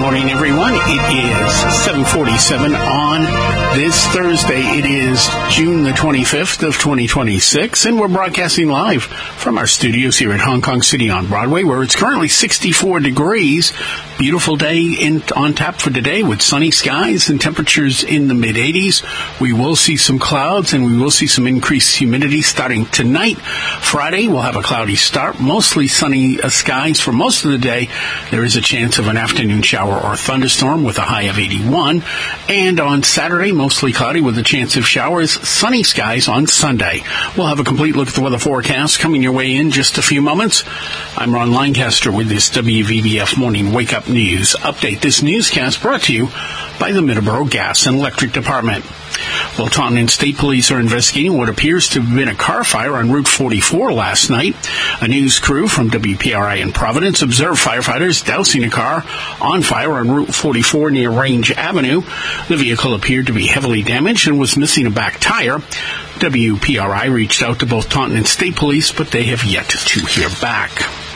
morning, everyone. It is 7:47 on this Thursday. It is June the 25th of 2026, and we're broadcasting live from our studios here at Hong Kong City on Broadway, where it's currently 64 degrees. Beautiful day on tap for today with sunny skies and temperatures in the mid-80s. We will see some clouds, and we will see some increased humidity starting tonight. Friday, we'll have a cloudy start, mostly sunny skies for most of the day. There is a chance of an afternoon shower or thunderstorm with a high of 81. And on Saturday, mostly cloudy with a chance of showers, sunny skies on Sunday. We'll have a complete look at the weather forecast coming your way in just a few moments. I'm Ron Lancaster with this WVBF Morning Wake Up News Update. This newscast brought to you by the Middleborough Gas and Electric Department. Well, Taunton State Police are investigating what appears to have been a car fire on Route 44 last night. A news crew from WPRI in Providence observed firefighters dousing a car on fire on Route 44 near Range Avenue. The vehicle appeared to be heavily damaged and was missing a back tire. WPRI reached out to both Taunton and State Police, but they have yet to hear back.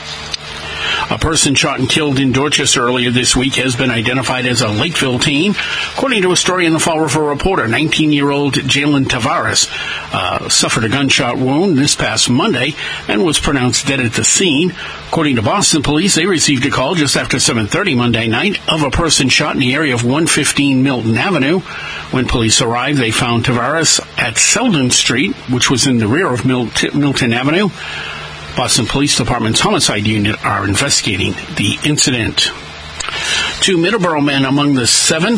A person shot and killed in Dorchester earlier this week has been identified as a Lakeville teen. According to a story in the Fall River Reporter, 19-year-old Jalen Tavares suffered a gunshot wound this past Monday and was pronounced dead at the scene. According to Boston police, they received a call just after 7:30 Monday night of a person shot in the area of 115 Milton Avenue. When police arrived, they found Tavares at Selden Street, which was in the rear of Milton Avenue. Boston Police Department's homicide unit are investigating the incident. Two Middleborough men among the seven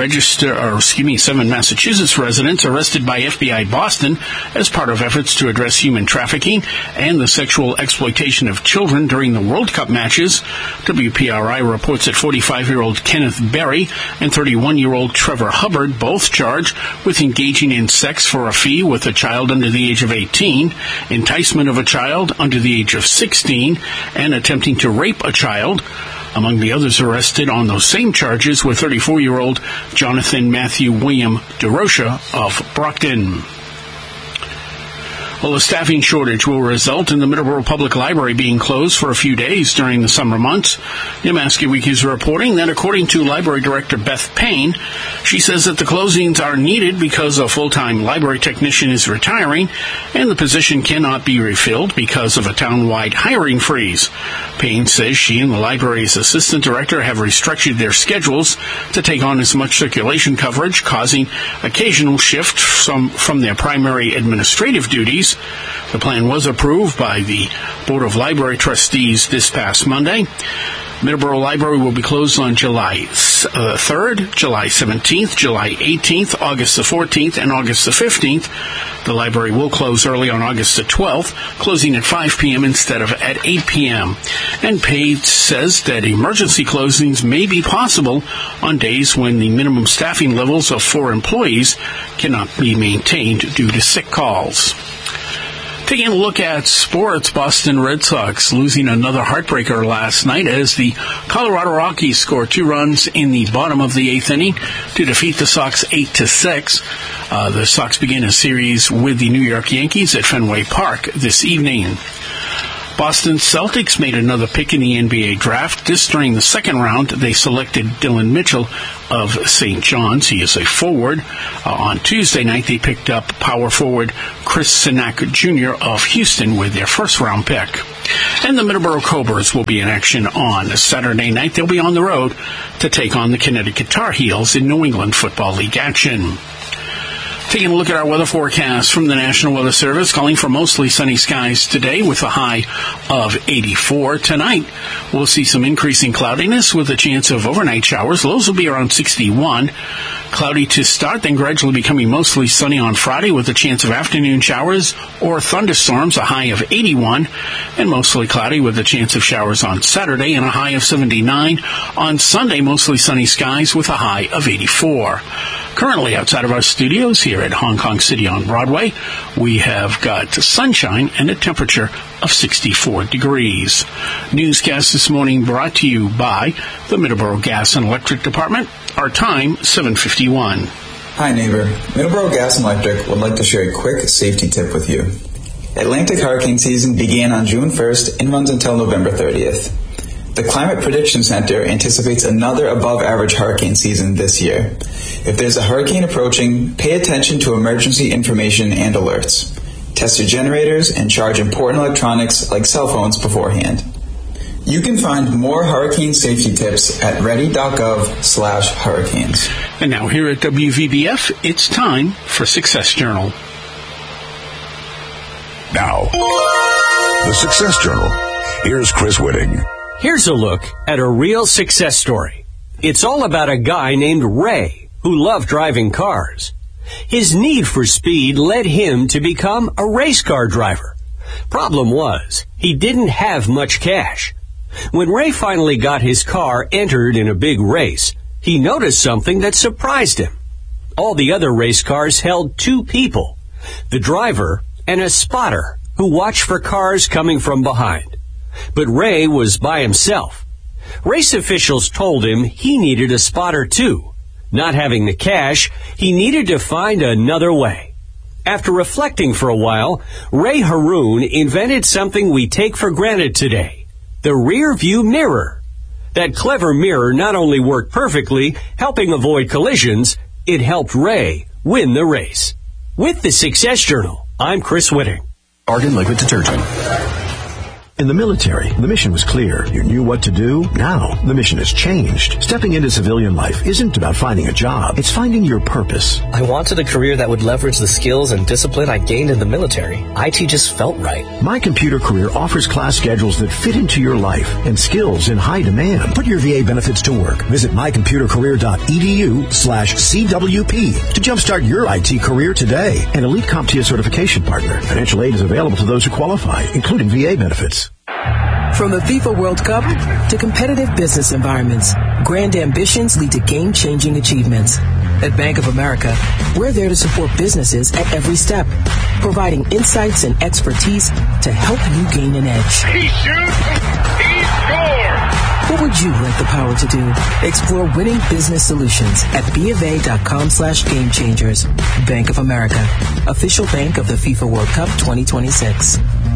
Massachusetts residents arrested by FBI Boston as part of efforts to address human trafficking and the sexual exploitation of children during the World Cup matches. WPRI reports that 45-year-old Kenneth Berry and 31-year-old Trevor Hubbard both charged with engaging in sex for a fee with a child under the age of 18, enticement of a child under the age of 16, and attempting to rape a child. Among the others arrested on those same charges were 34-year-old Jonathan Matthew William DeRocha of Brockton. Well, a staffing shortage will result in the Middleborough Public Library being closed for a few days during the summer months. Nemaski Week is reporting that according to Library Director Beth Payne, she says that the closings are needed because a full-time library technician is retiring and the position cannot be refilled because of a town-wide hiring freeze. Payne says she and the library's assistant director have restructured their schedules to take on as much circulation coverage, causing occasional shift from their primary administrative duties. The plan was approved by the Board of Library Trustees this past Monday. Middleborough Library will be closed on July 3rd, July 17th, July 18th, August the 14th, and August the 15th. The library will close early on August the 12th, closing at 5 p.m. instead of at 8 p.m. And Page says that emergency closings may be possible on days when the minimum staffing levels of 4 employees cannot be maintained due to sick calls. Taking a look at sports, Boston Red Sox losing another heartbreaker last night as the Colorado Rockies score 2 runs in the bottom of the 8th inning to defeat the Sox 8-6. The Sox begin a series with the New York Yankees at Fenway Park this evening. Boston Celtics made another pick in the NBA draft. This during the second round, they selected Dylan Mitchell of St. John's. He is a forward. On Tuesday night, they picked up power forward Chris Sinak Jr. of Houston with their first-round pick. And the Middleborough Cobras will be in action on Saturday night. They'll be on the road to take on the Connecticut Tar Heels in New England Football League action. Taking a look at our weather forecast from the National Weather Service, calling for mostly sunny skies today with a high of 84. Tonight, we'll see some increasing cloudiness with a chance of overnight showers. Lows will be around 61. Cloudy to start, then gradually becoming mostly sunny on Friday with a chance of afternoon showers or thunderstorms, a high of 81. And mostly cloudy with a chance of showers on Saturday and a high of 79. On Sunday, mostly sunny skies with a high of 84. Currently outside of our studios here at Hong Kong City on Broadway, we have got sunshine and a temperature of 64 degrees. Newscast this morning brought to you by the Middleborough Gas and Electric Department. Our time, 7:51. Hi neighbor, Middleborough Gas and Electric would like to share a quick safety tip with you. Atlantic hurricane season began on June 1st and runs until November 30th. The Climate Prediction Center anticipates another above-average hurricane season this year. If there's a hurricane approaching, pay attention to emergency information and alerts. Test your generators and charge important electronics like cell phones beforehand. You can find more hurricane safety tips at ready.gov/hurricanes. And now here at WVBF, it's time for Success Journal. Now, the Success Journal. Here's Chris Whitting. Here's a look at a real success story. It's all about a guy named Ray who loved driving cars. His need for speed led him to become a race car driver. Problem was, he didn't have much cash. When Ray finally got his car entered in a big race, he noticed something that surprised him. All the other race cars held two people, the driver and a spotter who watched for cars coming from behind. But Ray was by himself. Race officials told him he needed a spotter too. Not having the cash, he needed to find another way. After reflecting for a while, Ray Haroon invented something we take for granted today, the rear view mirror. That clever mirror not only worked perfectly, helping avoid collisions, it helped Ray win the race. With the Success Journal, I'm Chris Whitting. Argan Liquid Detergent. In the military, the mission was clear. You knew what to do. Now, the mission has changed. Stepping into civilian life isn't about finding a job. It's finding your purpose. I wanted a career that would leverage the skills and discipline I gained in the military. IT just felt right. My Computer Career offers class schedules that fit into your life and skills in high demand. Put your VA benefits to work. Visit mycomputercareer.edu/CWP to jumpstart your IT career today. An elite CompTIA certification partner. Financial aid is available to those who qualify, including VA benefits. From the FIFA World Cup to competitive business environments, grand ambitions lead to game-changing achievements. At Bank of America, we're there to support businesses at every step, providing insights and expertise to help you gain an edge. He shoots, he scores! What would you like the power to do? Explore winning business solutions at BofA.com/gamechangers. Bank of America, official bank of the FIFA World Cup 2026.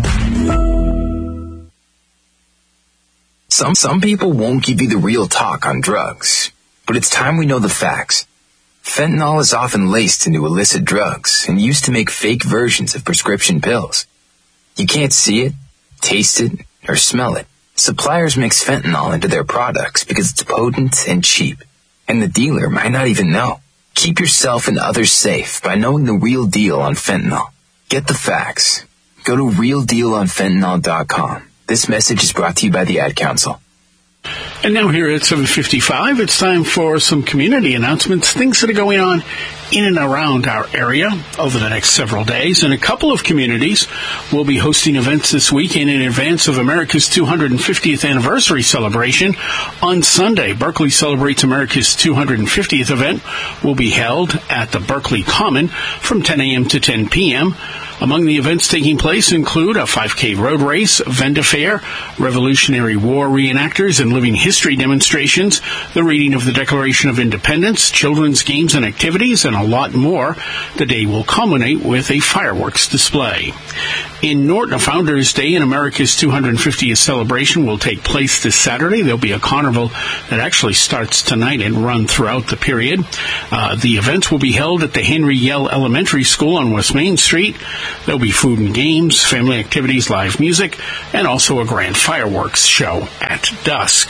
Some people won't give you the real talk on drugs, but it's time we know the facts. Fentanyl is often laced into illicit drugs and used to make fake versions of prescription pills. You can't see it, taste it, or smell it. Suppliers mix fentanyl into their products because it's potent and cheap, and the dealer might not even know. Keep yourself and others safe by knowing the real deal on fentanyl. Get the facts. Go to realdealonfentanyl.com. This message is brought to you by the Ad Council. And now here at 7:55, it's time for some community announcements, things that are going on in and around our area over the next several days. And a couple of communities will be hosting events this weekend in advance of America's 250th anniversary celebration. On Sunday, Berkeley Celebrates America's 250th event will be held at the Berkeley Common from 10 a.m. to 10 p.m. Among the events taking place include a 5K road race, vendor fair, Revolutionary War reenactors and living history demonstrations, the reading of the Declaration of Independence, children's games and activities, and a lot more. The day will culminate with a fireworks display. In Norton, a Founders Day in America's 250th celebration will take place this Saturday. There'll be a carnival that actually starts tonight and run throughout the period. The events will be held at the Henry Yell Elementary School on West Main Street. There'll be food and games, family activities, live music, and also a grand fireworks show at dusk.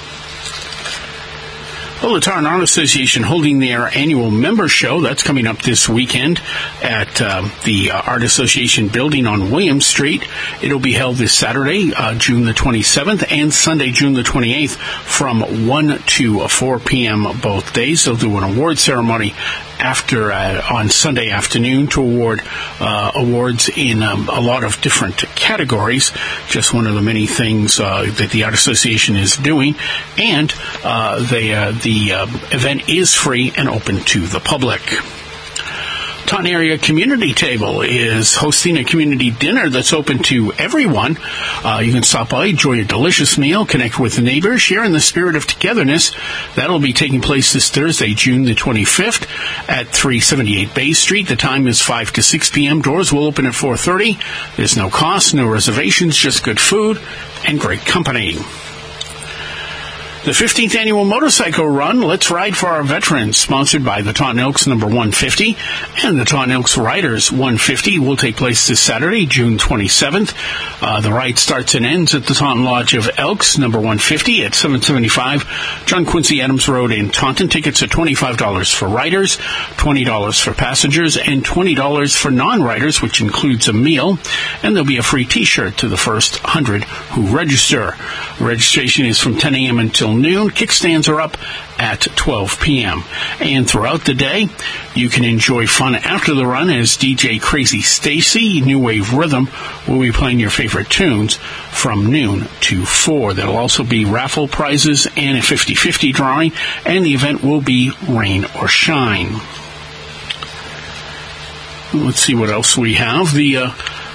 Well, the Tarn Art Association holding their annual member show. That's coming up this weekend at the Art Association building on Williams Street. It'll be held this Saturday, June the 27th, and Sunday, June the 28th, from 1 to 4 p.m. both days. They'll do an award ceremony after on Sunday afternoon to award awards in a lot of different categories. Just one of the many things that the Art Association is doing, and the event is free and open to the public. Taunton Area Community Table is hosting a community dinner that's open to everyone. You can stop by, enjoy a delicious meal, connect with the neighbors, share in the spirit of togetherness. That'll be taking place this Thursday, June the 25th at 378 Bay Street. The time is 5 to 6 p.m. Doors will open at 4:30. There's no cost, no reservations, just good food and great company. The 15th annual motorcycle run, Let's Ride for Our Veterans, sponsored by the Taunton Elks number 150 and the Taunton Elks Riders 150, will take place this Saturday, June 27th. The ride starts and ends at the Taunton Lodge of Elks number 150 at 775 John Quincy Adams Road in Taunton. Tickets are $25 for riders, $20 for passengers, and $20 for non-riders, which includes a meal. And there'll be a free T-shirt to the first 100 who register. Registration is from 10 a.m. until noon. Kickstands are up at 12 p.m. And throughout the day, you can enjoy fun after the run as DJ Crazy Stacy, New Wave Rhythm, will be playing your favorite tunes from noon to 4. There'll also be raffle prizes and a 50-50 drawing, and the event will be rain or shine. Let's see what else we have. The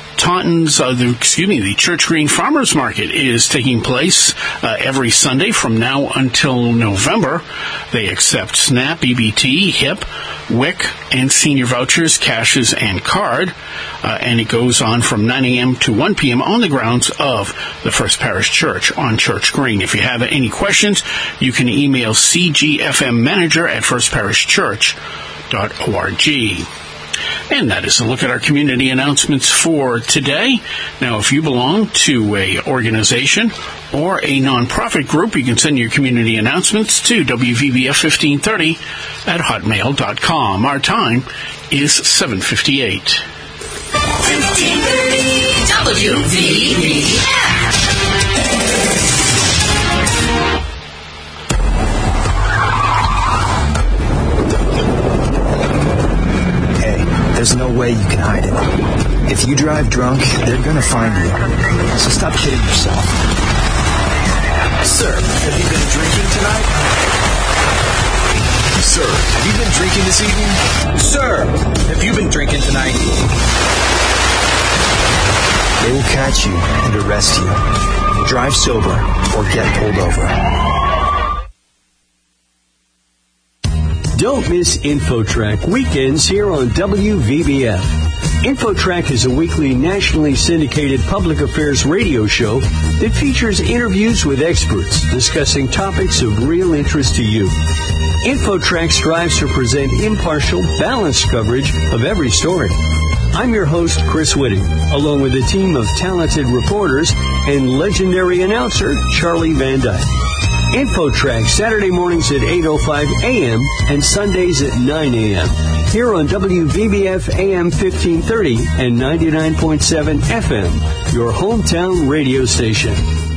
Church Green Farmers Market is taking place every Sunday from now until November. They accept SNAP, EBT, HIP, WIC, and senior vouchers, cashes, and card. And it goes on from 9 a.m. to 1 p.m. on the grounds of the First Parish Church on Church Green. If you have any questions, you can email cgfmmanager@firstparishchurch.org. And that is a look at our community announcements for today. Now, if you belong to a organization or a nonprofit group, you can send your community announcements to WVBF1530 at hotmail.com. Our time is 7:58. 1530 WVBF. There's no way you can hide it. If you drive drunk, they're gonna find you. So stop kidding yourself. Sir, have you been drinking tonight? Sir, have you been drinking this evening? Sir, have you been drinking tonight? They will catch you and arrest you. Drive sober or get pulled over. Don't miss InfoTrack weekends here on WVBF. InfoTrack is a weekly nationally syndicated public affairs radio show that features interviews with experts discussing topics of real interest to you. InfoTrack strives to present impartial, balanced coverage of every story. I'm your host, Chris Whitting, along with a team of talented reporters and legendary announcer, Charlie Van Dyke. InfoTrack, Saturday mornings at 8:05 a.m. and Sundays at 9 a.m. here on WVBF AM 1530 and 99.7 FM, your hometown radio station.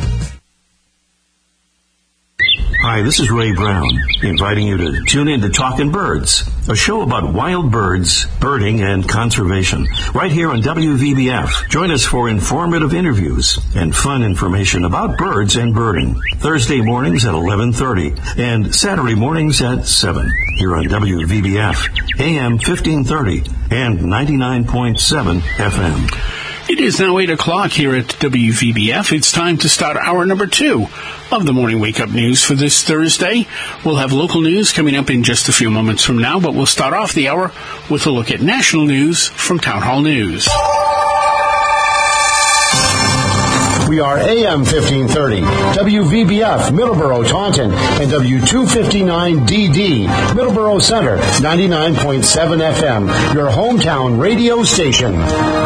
Hi, this is Ray Brown, inviting you to tune in to Talkin' Birds, a show about wild birds, birding, and conservation, right here on WVBF. Join us for informative interviews and fun information about birds and birding, Thursday mornings at 11:30 and Saturday mornings at 7, here on WVBF, AM 1530 and 99.7 FM. It is now 8 o'clock here at WVBF. It's time to start hour number 2 of the Morning Wake Up News for this Thursday. We'll have local news coming up in just a few moments from now, but we'll start off the hour with a look at national news from Town Hall News. We are AM 1530, WVBF, Middleborough, Taunton, and W259DD, Middleborough Center, 99.7 FM, your hometown radio station.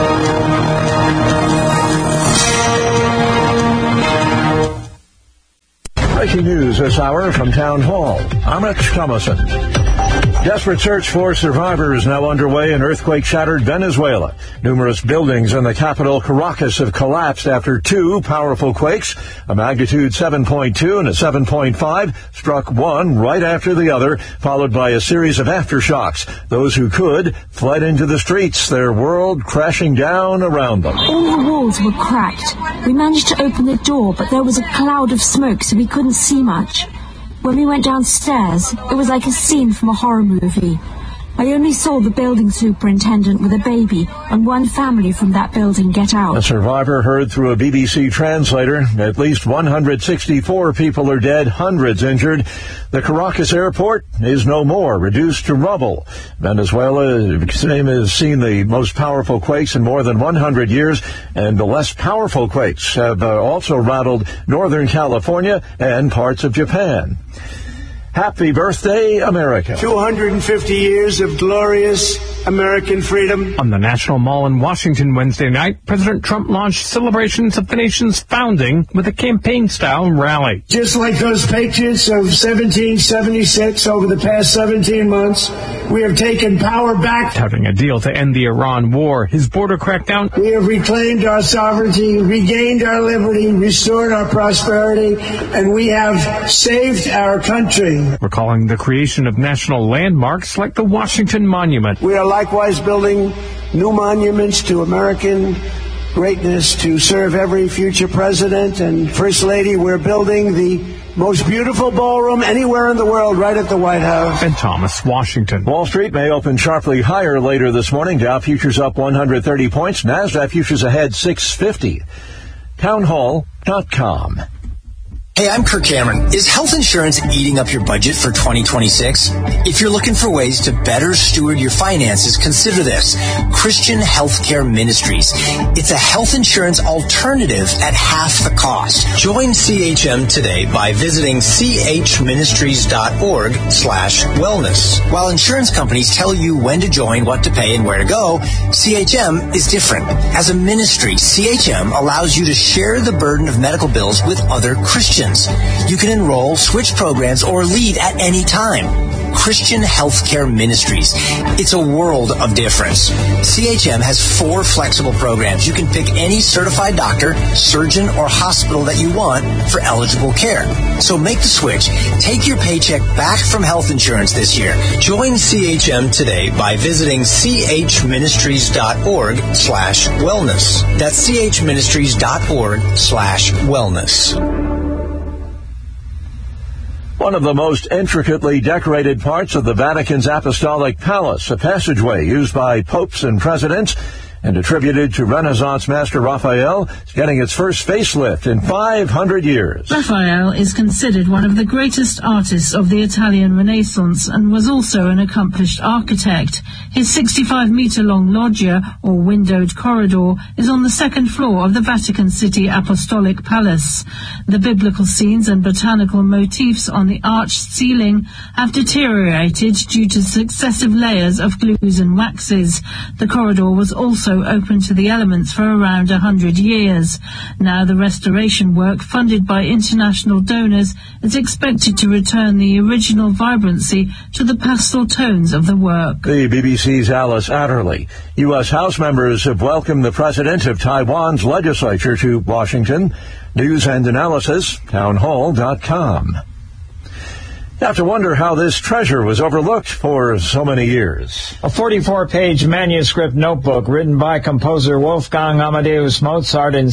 Breaking news this hour from Town Hall. I'm Rich Thomason. Desperate search for survivors now underway in earthquake-shattered Venezuela. Numerous buildings in the capital, Caracas, have collapsed after two powerful quakes. A magnitude 7.2 and a 7.5 struck one right after the other, followed by a series of aftershocks. Those who could fled into the streets, their world crashing down around them. All the walls were cracked. We managed to open the door, but there was a cloud of smoke, so we couldn't see much. When we went downstairs, it was like a scene from a horror movie. I only saw the building superintendent with a baby and one family from that building get out. A survivor heard through a BBC translator. At least 164 people are dead, hundreds injured. The Caracas airport is no more, reduced to rubble. Venezuela has seen the most powerful quakes in more than 100 years, and the less powerful quakes have also rattled Northern California and parts of Japan. Happy birthday, America. 250 years of glorious American freedom. On the National Mall in Washington Wednesday night, President Trump launched celebrations of the nation's founding with a campaign-style rally. Just like those patriots of 1776 over the past 17 months, we have taken power back. Touting a deal to end the Iran war, his border crackdown. We have reclaimed our sovereignty, regained our liberty, restored our prosperity, and we have saved our country. Recalling the creation of national landmarks like the Washington Monument. We are likewise building new monuments to American greatness to serve every future president and First Lady. We're building the most beautiful ballroom anywhere in the world right at the White House. And Thomas Washington. Wall Street may open sharply higher later this morning. Dow futures up 130 points. NASDAQ futures ahead 650. Townhall.com. Hey, I'm Kirk Cameron. Is health insurance eating up your budget for 2026? If you're looking for ways to better steward your finances, consider this. Christian Healthcare Ministries. It's a health insurance alternative at half the cost. Join CHM today by visiting chministries.org/wellness. While insurance companies tell you when to join, what to pay, and where to go, CHM is different. As a ministry, CHM allows you to share the burden of medical bills with other Christians. You can enroll, switch programs, or leave at any time. Christian Healthcare Ministries. It's a world of difference. CHM has 4 flexible programs. You can pick any certified doctor, surgeon, or hospital that you want for eligible care. So make the switch. Take your paycheck back from health insurance this year. Join CHM today by visiting chministries.org/wellness. That's chministries.org/wellness. One of the most intricately decorated parts of the Vatican's Apostolic Palace, a passageway used by popes and presidents and attributed to Renaissance master Raphael, is getting its first facelift in 500 years. Raphael is considered one of the greatest artists of the Italian Renaissance and was also an accomplished architect. His 65-metre-long loggia, or windowed corridor, is on the second floor of the Vatican City Apostolic Palace. The biblical scenes and botanical motifs on the arched ceiling have deteriorated due to successive layers of glues and waxes. The corridor was also open to the elements for around 100 years. Now the restoration work, funded by international donors, is expected to return the original vibrancy to the pastel tones of the work. The BBC's Alice Adderley. U.S. House members have welcomed the president of Taiwan's legislature to Washington. News and analysis, townhall.com. You have to wonder how this treasure was overlooked for so many years. A 44-page manuscript notebook written by composer Wolfgang Amadeus Mozart in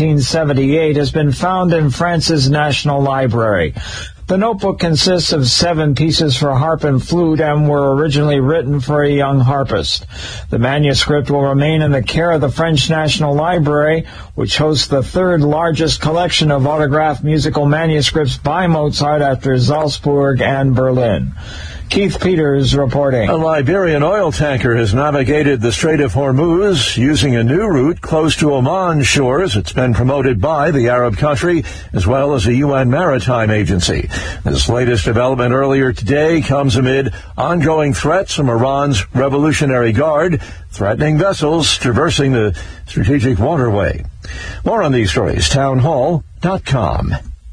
1778 has been found in France's National Library. The notebook consists of 7 pieces for harp and flute and were originally written for a young harpist. The manuscript will remain in the care of the French National Library, which hosts the 3rd largest collection of autographed musical manuscripts by Mozart after Salzburg and Berlin. Keith Peters reporting. A Liberian oil tanker has navigated the Strait of Hormuz using a new route close to Oman shores. It's been promoted by the Arab country as well as the UN Maritime Agency. This latest development earlier today comes amid ongoing threats from Iran's Revolutionary Guard, threatening vessels traversing the strategic waterway. More on these stories, townhall.com.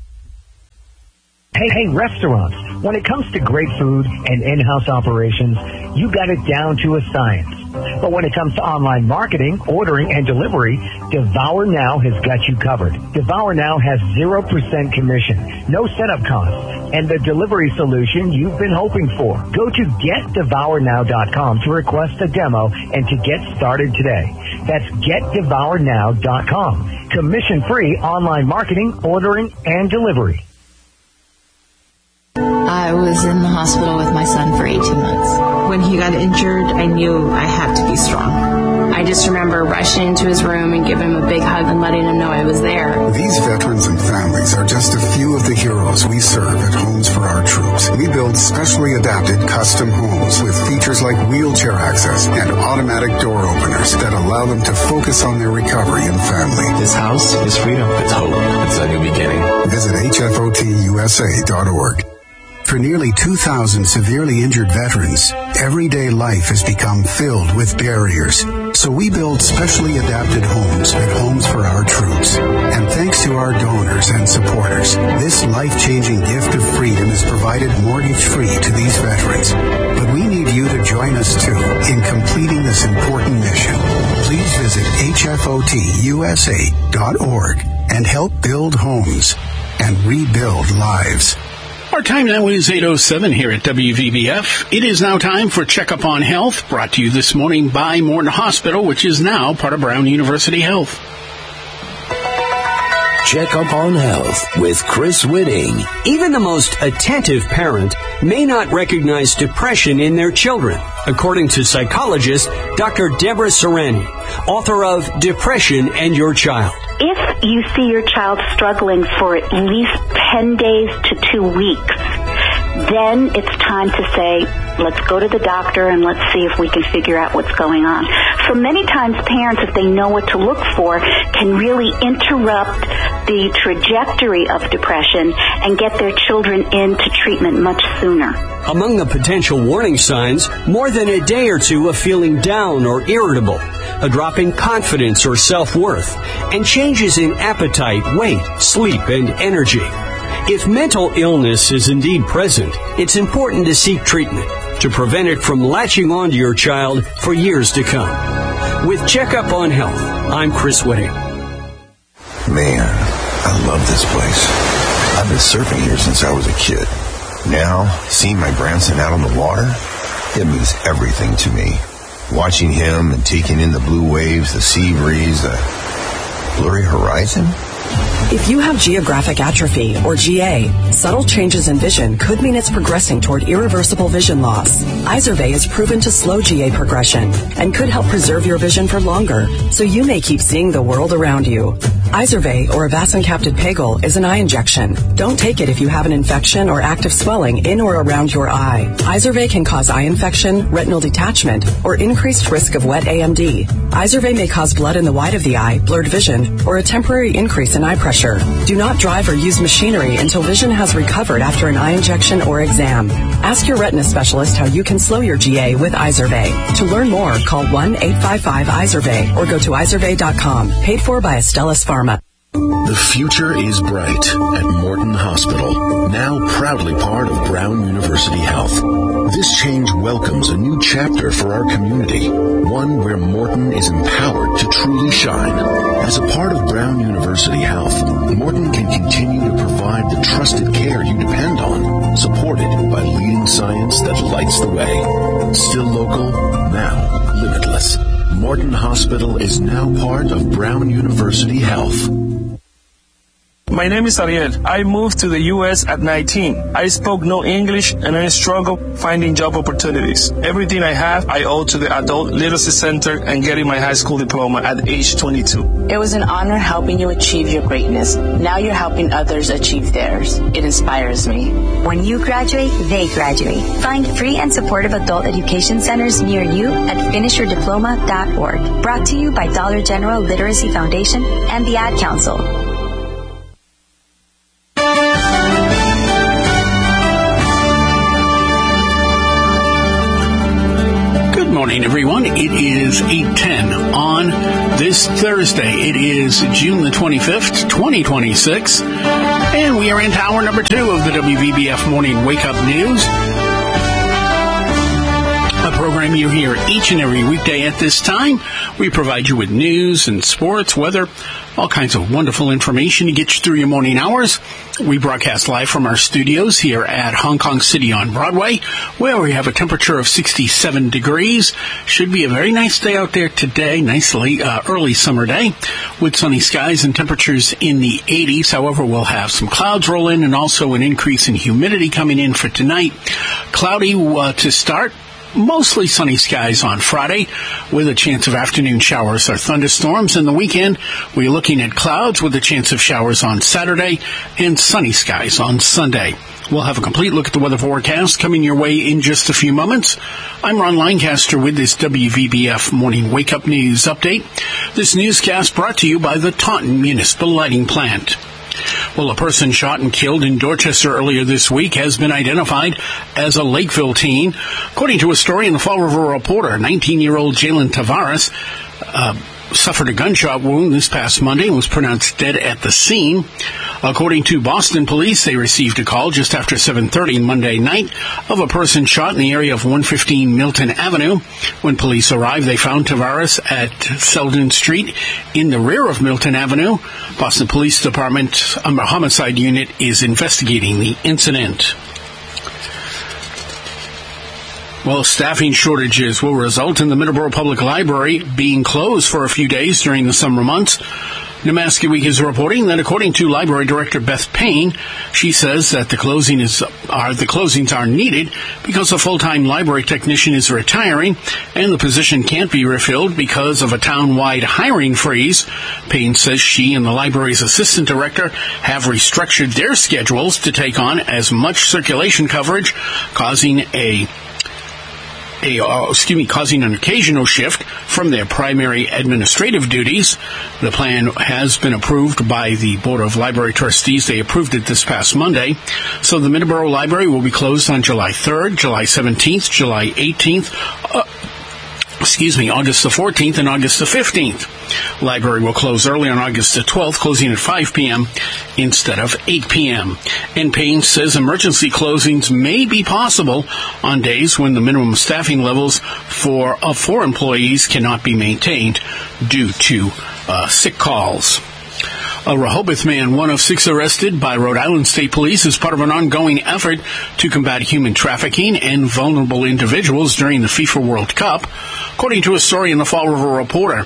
Hey, restaurants, when it comes to great food and in-house operations, you got it down to a science. But when it comes to online marketing, ordering, and delivery, Devour Now has got you covered. Devour Now has 0% commission, no setup costs, and the delivery solution you've been hoping for. Go to GetDevourNow.com to request a demo and to get started today. That's GetDevourNow.com. Commission-free online marketing, ordering, and delivery. I was in the hospital with my son for 18 months. when he got injured, I knew I had to be strong. I just remember rushing into his room and giving him a big hug and letting him know I was there. These veterans and families are just a few of the heroes we serve at Homes for Our Troops. We build specially adapted custom homes with features like wheelchair access and automatic door openers that allow them to focus on their recovery and family. This house is freedom. It's hope. It's a new beginning. Visit hfotusa.org. For nearly 2,000 severely injured veterans, everyday life has become filled with barriers. So we build specially adapted homes at Homes for Our Troops. And thanks to our donors and supporters, this life-changing gift of freedom is provided mortgage-free to these veterans. But we need you to join us, too, in completing this important mission. Please visit hfotusa.org and help build homes and rebuild lives. Our time now is 8:07 here at WVBF. It is now time for Checkup on Health, brought to you this morning by Morton Hospital, which is now part of Brown University Health. Checkup on Health with Chris Whitting. Even the most attentive parent may not recognize depression in their children, according to psychologist Dr. Deborah Serrani, author of Depression and Your Child. If you see your child struggling for at least 10 days to 2 weeks, then it's time to say, let's go to the doctor and let's see if we can figure out what's going on. So many times parents, if they know what to look for, can really interrupt the trajectory of depression and get their children into treatment much sooner. Among the potential warning signs, more than a day or two of feeling down or irritable, a drop in confidence or self-worth, and changes in appetite, weight, sleep, and energy. If mental illness is indeed present, it's important to seek treatment to prevent it from latching onto your child for years to come. With Checkup on Health, I'm Chris Whitting. Man, I love this place. I've been surfing here since I was a kid. Now, seeing my grandson out on the water, it means everything to me. Watching him and taking in the blue waves, the sea breeze, the blurry horizon. If you have geographic atrophy, or GA, subtle changes in vision could mean it's progressing toward irreversible vision loss. Izervay is proven to slow GA progression and could help preserve your vision for longer, so you may keep seeing the world around you. Izervay, or avacincaptad pegol, is an eye injection. Don't take it if you have an infection or active swelling in or around your eye. Izervay can cause eye infection, retinal detachment, or increased risk of wet AMD. Izervay may cause blood in the white of the eye, blurred vision, or a temporary increase in eye pressure. Do not drive or use machinery until vision has recovered after an eye injection or exam. Ask your retina specialist how you can slow your GA with Izervay. To learn more, call 1-855-IZERVAY or go to izervay.com. Paid for by Astellas Pharma. The future is bright at Morton Hospital, now proudly part of Brown University Health. This change welcomes a new chapter for our community, one where Morton is empowered to truly shine. As a part of Brown University Health, Morton can continue to provide the trusted care you depend on, supported by leading science that lights the way. Still local, now limitless. Morton Hospital is now part of Brown University Health. My name is Ariel. I moved to the U.S. at 19. I spoke no English and I struggled finding job opportunities. Everything I have, I owe to the Adult Literacy Center and getting my high school diploma at age 22. It was an honor helping you achieve your greatness. Now you're helping others achieve theirs. It inspires me. When you graduate, they graduate. Find free and supportive adult education centers near you at finishyourdiploma.org. Brought to you by Dollar General Literacy Foundation and the Ad Council. Good morning, everyone. It is 8:10 on this Thursday. It is June the 25th, 2026, and we are into hour number 2 of the WVBF Morning Wake Up News, a program you hear each and every weekday at this time. We provide you with news and sports, weather, all kinds of wonderful information to get you through your morning hours. We broadcast live from our studios here at Hong Kong City on Broadway, where we have a temperature of 67 degrees. Should be a very nice day out there today, nicely early summer day, with sunny skies and temperatures in the 80s. However, we'll have some clouds roll in and also an increase in humidity coming in for tonight. Cloudy to start, mostly sunny skies on Friday with a chance of afternoon showers or thunderstorms. In the weekend, we're looking at clouds with a chance of showers on Saturday and sunny skies on Sunday. We'll have a complete look at the weather forecast coming your way in just a few moments. I'm Ron Lancaster with this WVBF Morning Wake Up News Update. This newscast brought to you by the Taunton Municipal Lighting Plant. Well, a person shot and killed in Dorchester earlier this week has been identified as a Lakeville teen. According to a story in the Fall River Reporter, 19-year-old Jalen Tavares suffered a gunshot wound this past Monday and was pronounced dead at the scene. According to Boston police, they received a call just after 7:30 Monday night of a person shot in the area of 115 Milton Avenue. When police arrived, they found Tavares at Selden Street in the rear of Milton Avenue. Boston Police Department homicide unit is investigating the incident. Well, staffing shortages will result in the Middleborough Public Library being closed for a few days during the summer months. Nemaska Week is reporting that according to Library Director Beth Payne, she says that the closings are needed because a full-time library technician is retiring and the position can't be refilled because of a town-wide hiring freeze. Payne says she and the library's assistant director have restructured their schedules to take on as much circulation coverage, causing an occasional shift from their primary administrative duties. The plan has been approved by the Board of Library Trustees. They approved it this past Monday. So the Middleborough Library will be closed on July 3rd, July 17th, July 18th, August the 14th and August the 15th. Library will close early on August the 12th, closing at 5 p.m. instead of 8 p.m. And Payne says emergency closings may be possible on days when the minimum staffing levels for employees cannot be maintained due to sick calls. A Rehoboth man, one of 6 arrested by Rhode Island State Police as part of an ongoing effort to combat human trafficking and vulnerable individuals during the FIFA World Cup. According to a story in the Fall River Reporter,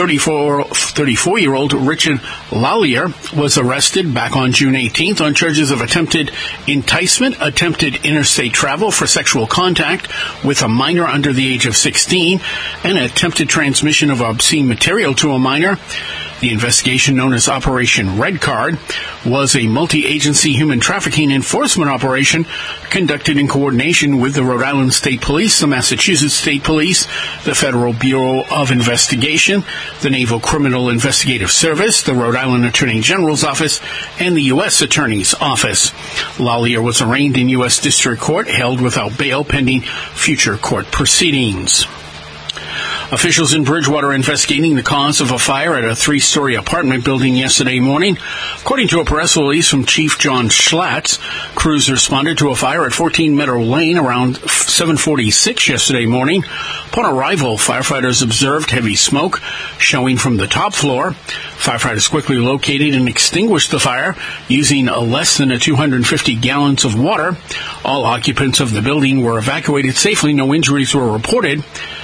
34-year-old Richard Lallier was arrested back on June 18th on charges of attempted enticement, attempted interstate travel for sexual contact with a minor under the age of 16, and attempted transmission of obscene material to a minor. The investigation, known as Operation Red Card, was a multi-agency human trafficking enforcement operation conducted in coordination with the Rhode Island State Police, the Massachusetts State Police, the Federal Bureau of Investigation, the Naval Criminal Investigative Service, the Rhode Island Attorney General's Office, and the U.S. Attorney's Office. Lallier was arraigned in U.S. District Court, held without bail pending future court proceedings. Officials in Bridgewater are investigating the cause of a fire at a 3-story apartment building yesterday morning. According to a press release from Chief John Schlatt, crews responded to a fire at 14 Meadow Lane around 7:46 yesterday morning. Upon arrival, firefighters observed heavy smoke showing from the top floor. Firefighters quickly located and extinguished the fire using less than 250 gallons of water. All occupants of the building were evacuated safely. No injuries were reported.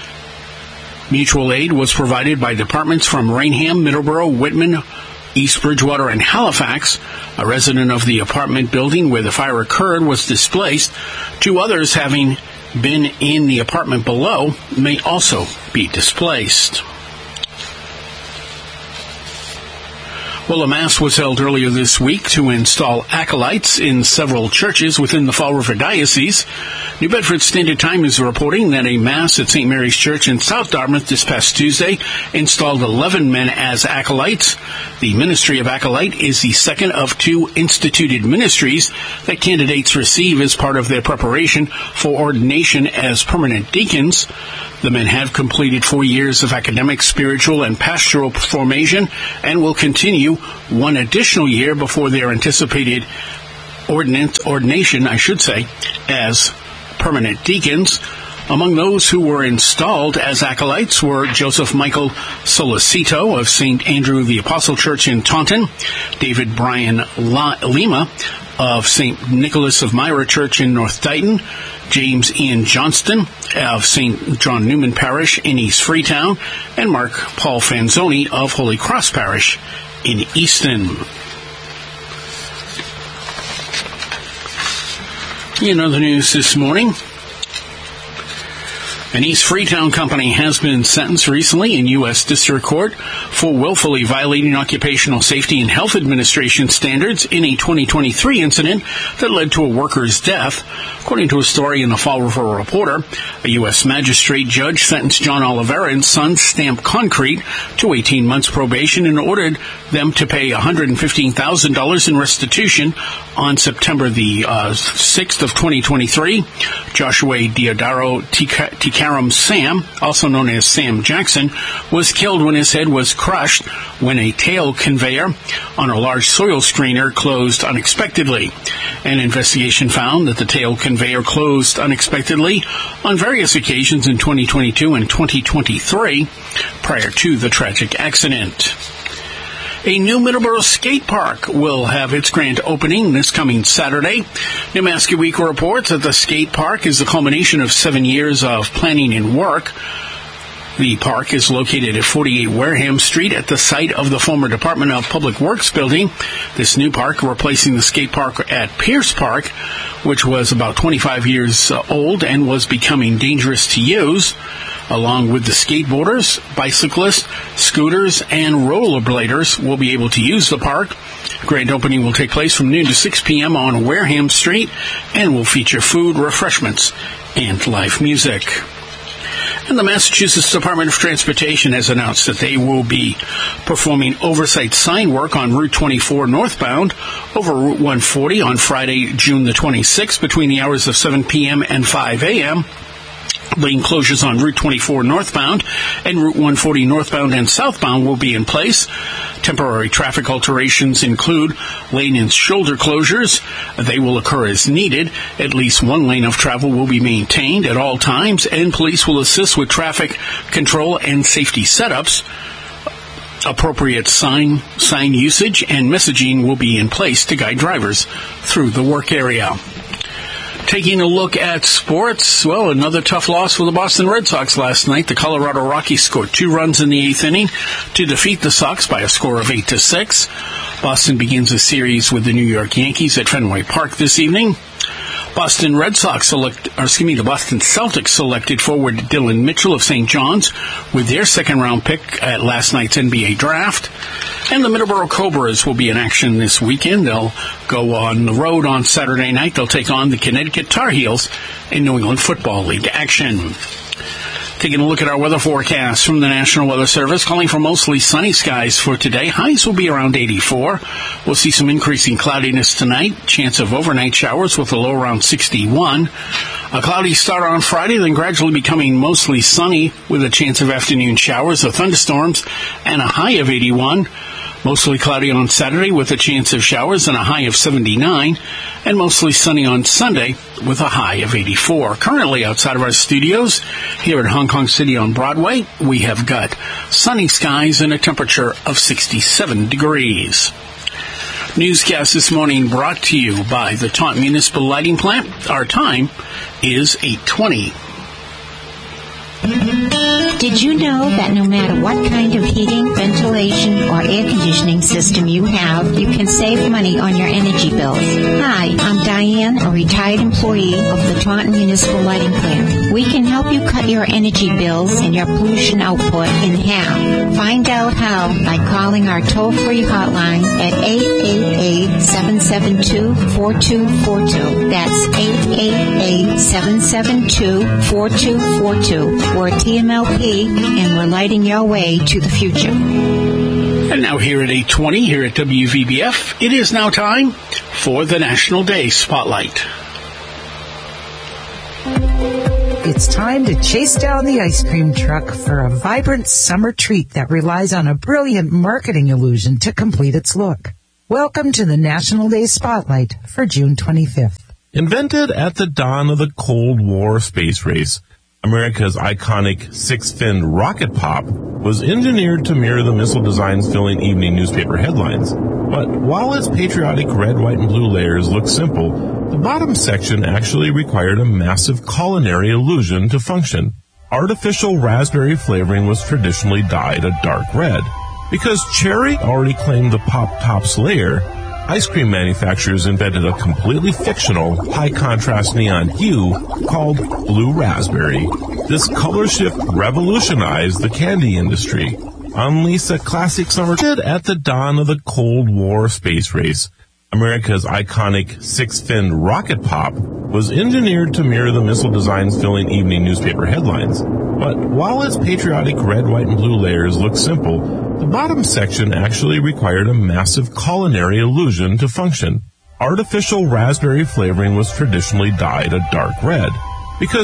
Mutual aid was provided by departments from Rainham, Middleborough, Whitman, East Bridgewater, and Halifax. A resident of the apartment building where the fire occurred was displaced. 2 others, having been in the apartment below, may also be displaced. Well, a mass was held earlier this week to install acolytes in several churches within the Fall River Diocese. New Bedford Standard Time is reporting that a mass at St. Mary's Church in South Dartmouth this past Tuesday installed 11 men as acolytes. The ministry of acolyte is the second of 2 instituted ministries that candidates receive as part of their preparation for ordination as permanent deacons. The men have completed 4 years of academic, spiritual, and pastoral formation and will continue 1 additional year before their anticipated ordination, as permanent deacons. Among those who were installed as acolytes were Joseph Michael Solicito of St. Andrew the Apostle Church in Taunton, David Brian Lima of St. Nicholas of Myra Church in North Dighton, James Ian Johnston of St. John Newman Parish in East Freetown, and Mark Paul Fanzoni of Holy Cross Parish in Easton. In other news this morning, An East Freetown company has been sentenced recently in U.S. District Court for willfully violating Occupational Safety and Health Administration standards in a 2023 incident that led to a worker's death. According to a story in the Fall River Reporter, a U.S. magistrate judge sentenced John Oliveira and Sons Stamp Concrete to 18 months probation and ordered them to pay $115,000 in restitution. On September the 6th of 2023, Joshua Diodaro Tikaram Sam, also known as Sam Jackson, was killed when his head was crushed when a tail conveyor on a large soil screener closed unexpectedly. An investigation found that the tail conveyor closed unexpectedly on various occasions in 2022 and 2023 prior to the tragic accident. A new Middleborough skate park will have its grand opening this coming Saturday. Nemaska Week reports that the skate park is the culmination of 7 years of planning and work. The park is located at 48 Wareham Street at the site of the former Department of Public Works building. This new park, replacing the skate park at Pierce Park, which was about 25 years old and was becoming dangerous to use, along with the skateboarders, bicyclists, scooters, and rollerbladers will be able to use the park. Grand opening will take place from noon to 6 p.m. on Wareham Street and will feature food, refreshments, and live music. And the Massachusetts Department of Transportation has announced that they will be performing oversight sign work on Route 24 northbound over Route 140 on Friday, June the 26th between the hours of 7 p.m. and 5 a.m. Lane closures on Route 24 northbound and Route 140 northbound and southbound will be in place. Temporary traffic alterations include lane and shoulder closures. They will occur as needed. At least one lane of travel will be maintained at all times, and police will assist with traffic control and safety setups. Appropriate sign usage and messaging will be in place to guide drivers through the work area. Taking a look at sports, well, another tough loss for the Boston Red Sox last night. The Colorado Rockies scored 2 runs in the 8th inning to defeat the Sox by a score of 8-6. Boston begins a series with the New York Yankees at Fenway Park this evening. The Boston Celtics selected forward Dylan Mitchell of St. John's with their second-round pick at last night's NBA draft. And the Middleborough Cobras will be in action this weekend. They'll go on the road on Saturday night. They'll take on the Connecticut Tar Heels in New England Football League action. Taking a look at our weather forecast from the National Weather Service, calling for mostly sunny skies for today. Highs will be around 84. We'll see some increasing cloudiness tonight. Chance of overnight showers with a low around 61. A cloudy start on Friday, then gradually becoming mostly sunny with a chance of afternoon showers or thunderstorms and a high of 81. Mostly cloudy on Saturday with a chance of showers and a high of 79, and mostly sunny on Sunday with a high of 84. Currently outside of our studios here at Hong Kong City on Broadway, we have got sunny skies and a temperature of 67 degrees. Newscast this morning brought to you by the Taunton Municipal Lighting Plant. Our time is 8:20. Did you know that no matter what kind of heating, ventilation, or air conditioning system you have, you can save money on your energy bills? Hi, I'm Diane, a retired employee of the Taunton Municipal Lighting Plant. We can help you cut your energy bills and your pollution output in half. Find out how by calling our toll-free hotline at 888-772-4242. That's 888-772-4242. We're TMLP, and we're lighting your way to the future. And now here at 8:20, here at WVBF, it is now time for the National Day Spotlight. It's time to chase down the ice cream truck for a vibrant summer treat that relies on a brilliant marketing illusion to complete its look. Welcome to the National Day Spotlight for June 25th. Invented at the dawn of the Cold War space race, America's iconic six-finned rocket pop was engineered to mirror the missile designs filling evening newspaper headlines. But while its patriotic red, white, and blue layers look simple, the bottom section actually required a massive culinary illusion to function. Artificial raspberry flavoring was traditionally dyed a dark red. Because cherry already claimed the pop top's layer, ice cream manufacturers invented a completely fictional, high-contrast neon hue called blue raspberry. This color shift revolutionized the candy industry. Unleash a classic summer at the dawn of the Cold War space race. America's iconic six-finned rocket pop was engineered to mirror the missile designs filling evening newspaper headlines. But while its patriotic red, white, and blue layers look simple, the bottom section actually required a massive culinary illusion to function. Artificial raspberry flavoring was traditionally dyed a dark red.